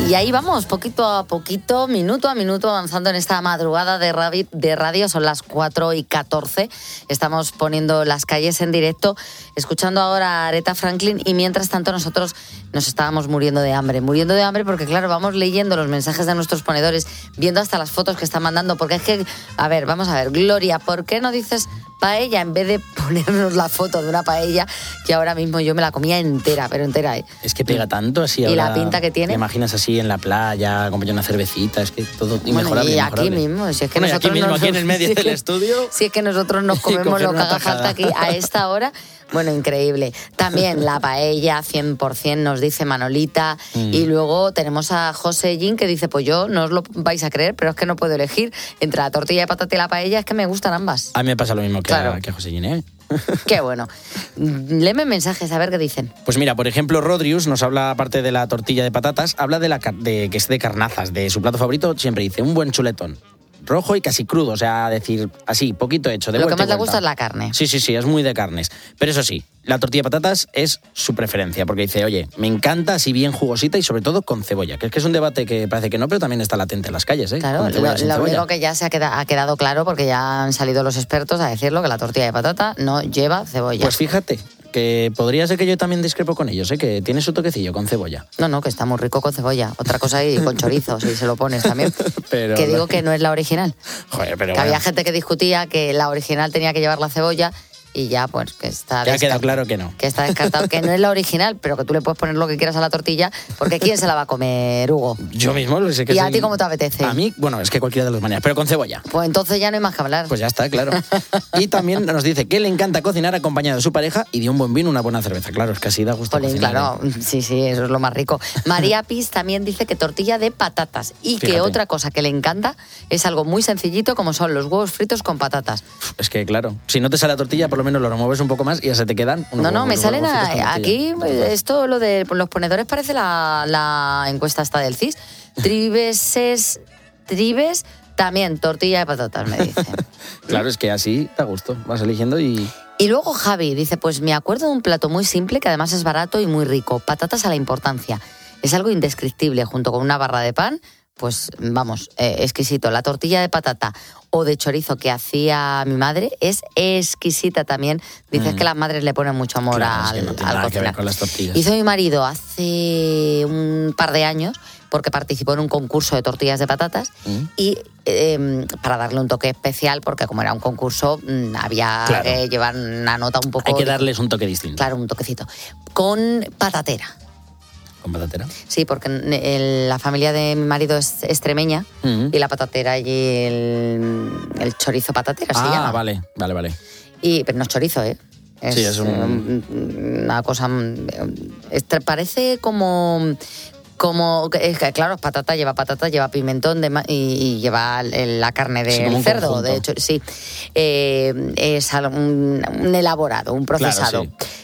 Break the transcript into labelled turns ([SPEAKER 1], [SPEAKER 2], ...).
[SPEAKER 1] Y ahí vamos, poquito a poquito, minuto a minuto, avanzando en esta madrugada de radio. Son las 4:14. Estamos poniendo las calles en directo, escuchando ahora a Aretha Franklin, y mientras tanto nosotros nos estábamos muriendo de hambre porque claro, vamos leyendo los mensajes de nuestros ponedores, viendo hasta las fotos que están mandando, porque es que, a ver, vamos a ver, Gloria, ¿por qué no dices paella en vez de ponernos la foto de una paella que ahora mismo yo me la comía entera, pero entera, ¿eh?
[SPEAKER 2] Es que pega tanto así ahora.
[SPEAKER 1] Y la pinta que tiene.
[SPEAKER 2] Te imaginas así en la playa, acompañando una cervecita, es que todo inmejorable.
[SPEAKER 1] Y aquí mismo, si es que
[SPEAKER 2] nosotros aquí mismo, aquí en el medio del estudio.
[SPEAKER 1] Si es que nosotros nos comemos lo que haga falta aquí a esta hora. Bueno, increíble. También la paella, 100%, nos dice Manolita. Y luego tenemos a José Gin, que dice, pues yo, no os lo vais a creer, pero es que no puedo elegir entre la tortilla de patata y la paella, es que me gustan ambas.
[SPEAKER 2] A mí me pasa lo mismo que a José Gin, ¿eh?
[SPEAKER 1] Qué bueno. Léeme mensajes, a ver qué dicen.
[SPEAKER 2] Pues mira, por ejemplo, Rodrius nos habla, aparte de la tortilla de patatas, habla de que es de carnazas, de su plato favorito, siempre dice un buen chuletón. Rojo y casi crudo, o sea, decir así, poquito hecho, de
[SPEAKER 1] Lo que
[SPEAKER 2] vuelta
[SPEAKER 1] más le gusta es la carne.
[SPEAKER 2] Sí, es muy de carnes. Pero eso sí, la tortilla de patatas es su preferencia, porque dice, oye, me encanta así bien jugosita y sobre todo con cebolla, que es un debate que parece que no, pero también está latente en las calles, ¿eh?
[SPEAKER 1] Claro, lo único que ya ha quedado claro, porque ya han salido los expertos a decirlo, que la tortilla de patata no lleva cebolla.
[SPEAKER 2] Pues fíjate, que podría ser que yo también discrepo con ellos, ¿eh? Que tiene su toquecillo con cebolla.
[SPEAKER 1] No, que está muy rico con cebolla. Otra cosa y con chorizo, si se lo pones también.
[SPEAKER 2] Pero
[SPEAKER 1] que digo que no es la original.
[SPEAKER 2] Joder, pero
[SPEAKER 1] que había gente que discutía que la original tenía que llevar la cebolla y ya, pues, que está...
[SPEAKER 2] Ya ha quedado claro que no.
[SPEAKER 1] Que está descartado, que no es la original, pero que tú le puedes poner lo que quieras a la tortilla, porque ¿quién se la va a comer, Hugo?
[SPEAKER 2] Yo mismo lo sé que
[SPEAKER 1] ¿Y a ti cómo te apetece?
[SPEAKER 2] A mí, bueno, es que cualquiera de las maneras, pero con cebolla.
[SPEAKER 1] Pues entonces ya no hay más que hablar.
[SPEAKER 2] Pues ya está, claro. Y también nos dice que le encanta cocinar acompañado de su pareja y de un buen vino, una buena cerveza. Claro, es que así da gusto cocinar.
[SPEAKER 1] Claro, sí, eso es lo más rico. María Piz también dice que tortilla de patatas y
[SPEAKER 2] Fíjate.
[SPEAKER 1] que otra cosa que le encanta es algo muy sencillito, como son los huevos fritos con patatas.
[SPEAKER 2] Es que, claro, si no te sale la tortilla, por lo menos lo remueves un poco más y ya se te quedan.
[SPEAKER 1] Me salen aquí, esto, lo de los ponedores parece la encuesta esta del CIS. Tribes, también tortilla de patatas, me dicen.
[SPEAKER 2] Claro, es que así da gusto, vas eligiendo y...
[SPEAKER 1] Y luego Javi dice, pues me acuerdo de un plato muy simple que además es barato y muy rico, patatas a la importancia. Es algo indescriptible, junto con una barra de pan, pues vamos, exquisito. La tortilla de patata o de chorizo que hacía mi madre es exquisita también. Dices que las madres le ponen mucho amor al cocinar.
[SPEAKER 2] Con las tortillas.
[SPEAKER 1] Hizo mi marido hace un par de años, porque participó en un concurso de tortillas de patatas y para darle un toque especial, porque como era un concurso había que llevar una nota un poco...
[SPEAKER 2] Hay que darles un toque distinto.
[SPEAKER 1] Claro, un toquecito. Con patatera.
[SPEAKER 2] ¿Con patatera?
[SPEAKER 1] Sí, porque la familia de mi marido es extremeña y la patatera y el chorizo patatera se llama.
[SPEAKER 2] Vale.
[SPEAKER 1] Pero no es chorizo, ¿eh?
[SPEAKER 2] Sí, es
[SPEAKER 1] una cosa... parece como es que, claro, patata, lleva pimentón y lleva la carne del cerdo, de hecho, sí. Es un elaborado, un procesado.
[SPEAKER 2] Claro, sí.